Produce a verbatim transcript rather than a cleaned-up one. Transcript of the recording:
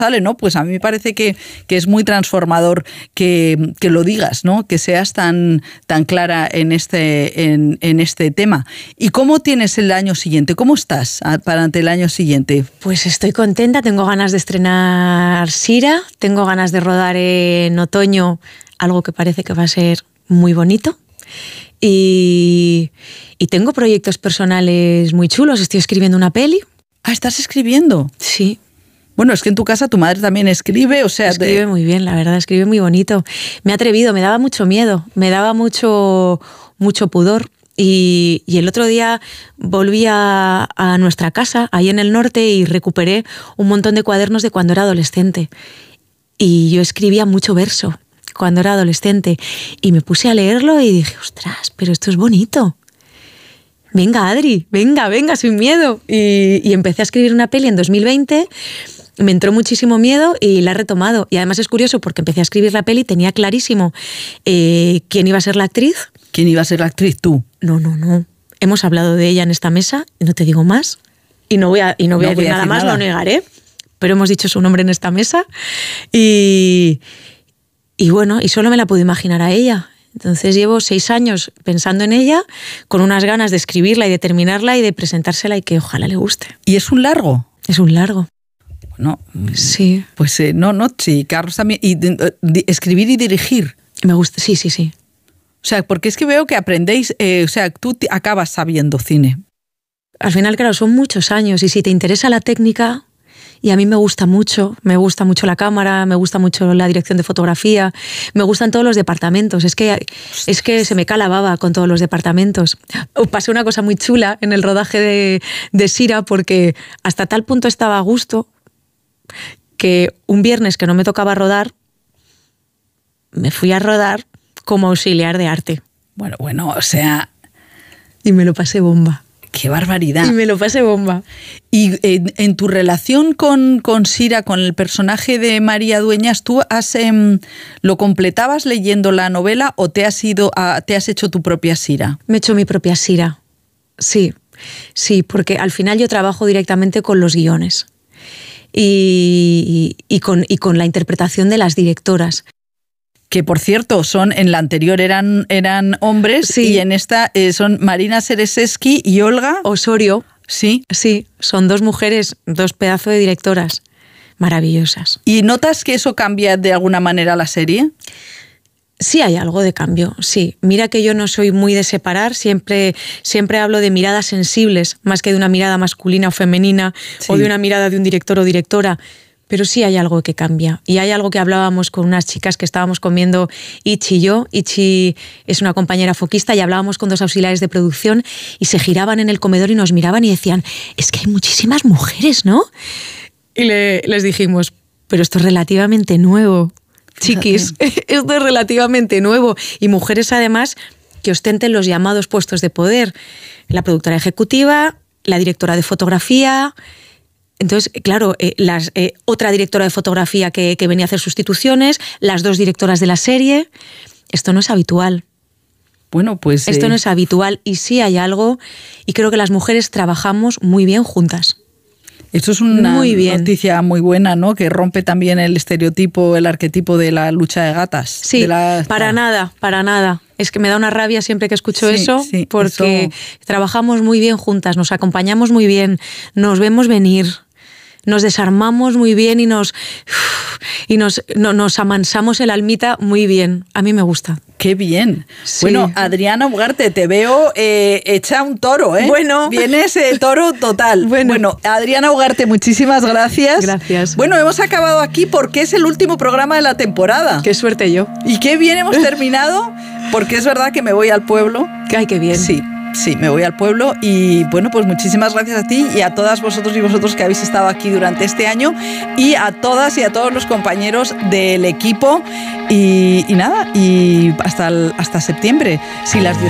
Sale, ¿no? Pues a mí me parece que, que es muy transformador que, que lo digas, ¿no? Que seas tan, tan clara en este, en, en este tema. ¿Y cómo tienes el año siguiente? ¿Cómo estás para ante el año siguiente? Pues estoy contenta, tengo ganas de estrenar Sira, tengo ganas de rodar en otoño algo que parece que va a ser muy bonito. Y, y tengo proyectos personales muy chulos, estoy escribiendo una peli. Ah, ¿estás escribiendo? Sí. Bueno, es que en tu casa tu madre también escribe, o sea... Escribe de... muy bien, la verdad, escribe muy bonito. Me he atrevido, me daba mucho miedo, me daba mucho, mucho pudor. Y, y el otro día volví a, a nuestra casa, ahí en el norte, y recuperé un montón de cuadernos de cuando era adolescente. Y yo escribía mucho verso cuando era adolescente. Y me puse a leerlo y dije, ostras, pero esto es bonito. Venga, Adri, venga, venga, sin miedo. Y, y empecé a escribir una peli en dos mil veinte... Me entró muchísimo miedo y la he retomado. Y además es curioso porque empecé a escribir la peli, tenía clarísimo eh, quién iba a ser la actriz. ¿Quién iba a ser la actriz? ¿Tú? No, no, no. Hemos hablado de ella en esta mesa y no te digo más. Y no voy a, y no voy no a decir voy a nada decir más, nada. Lo negaré. Pero hemos dicho su nombre en esta mesa. Y, y bueno, y solo me la puedo imaginar a ella. Entonces llevo seis años pensando en ella, con unas ganas de escribirla y de terminarla y de presentársela y que ojalá le guste. ¿Y es un largo? Es un largo. No, sí. Pues eh, no, no, sí, Carlos también. Y de, de, escribir y dirigir. Me gusta, sí, sí, sí. O sea, porque es que veo que aprendéis, eh, o sea, tú te acabas sabiendo cine. Al final, claro, son muchos años y si te interesa la técnica, y a mí me gusta mucho, me gusta mucho la cámara, me gusta mucho la dirección de fotografía, me gustan todos los departamentos, es que, es que se me cae la baba con todos los departamentos. Pasé una cosa muy chula en el rodaje de, de Sira porque hasta tal punto estaba a gusto que un viernes que no me tocaba rodar, me fui a rodar como auxiliar de arte. Bueno, bueno, o sea... Y me lo pasé bomba. ¡Qué barbaridad! Y me lo pasé bomba. Y en, en tu relación con, con Sira, con el personaje de María Dueñas, ¿tú has, eh, lo completabas leyendo la novela o te has, ido a, te has hecho tu propia Sira? Me he hecho mi propia Sira, sí. Sí, porque al final yo trabajo directamente con los guiones. Y, y, con, y con la interpretación de las directoras. Que por cierto, son en la anterior eran, eran hombres, sí. Y en esta eh, son Marina Sereseski y Olga Osorio. Sí. Sí, son dos mujeres, dos pedazos de directoras maravillosas. ¿Y notas que eso cambia de alguna manera la serie? Sí hay algo de cambio, sí. Mira que yo no soy muy de separar, siempre, siempre hablo de miradas sensibles, más que de una mirada masculina o femenina, sí. O de una mirada de un director o directora, pero sí hay algo que cambia. Y hay algo que hablábamos con unas chicas que estábamos comiendo, Ichi y yo. Ichi es una compañera foquista y hablábamos con dos auxiliares de producción y se giraban en el comedor y nos miraban y decían, es que hay muchísimas mujeres, ¿no? Y le, les dijimos, pero esto es relativamente nuevo. Chiquis, esto es relativamente nuevo. Y mujeres, además, que ostenten los llamados puestos de poder. La productora ejecutiva, la directora de fotografía. Entonces, claro, eh, las, eh, otra directora de fotografía que, que venía a hacer sustituciones, las dos directoras de la serie. Esto no es habitual. Bueno, pues... Esto eh... no es habitual y sí hay algo. Y creo que las mujeres trabajamos muy bien juntas. Esto es una muy noticia muy buena, ¿no? Que rompe también el estereotipo, el arquetipo de la lucha de gatas. Sí, de la... para nada, para nada. Es que me da una rabia siempre que escucho sí, eso, sí, porque eso... trabajamos muy bien juntas, nos acompañamos muy bien, nos vemos venir, nos desarmamos muy bien y nos, y nos, no, nos amansamos el almita muy bien. A mí me gusta. ¡Qué bien! Sí. Bueno, Adriana Ugarte, te veo eh, hecha un toro, ¿eh? Bueno. Vienes eh, toro total. Bueno. bueno, Adriana Ugarte, muchísimas gracias. Gracias. Bueno, hemos acabado aquí porque es el último programa de la temporada. ¡Qué suerte yo! Y qué bien hemos terminado, porque es verdad que me voy al pueblo. ¡Ay, qué bien! Sí. Sí, me voy al pueblo y bueno, pues muchísimas gracias a ti y a todas vosotros y vosotros que habéis estado aquí durante este año y a todas y a todos los compañeros del equipo y, y nada, y hasta, el, hasta septiembre, si las Dios